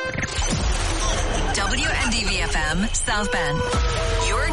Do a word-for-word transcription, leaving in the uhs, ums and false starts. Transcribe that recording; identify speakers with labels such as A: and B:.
A: W N D V F M, South Bend. Your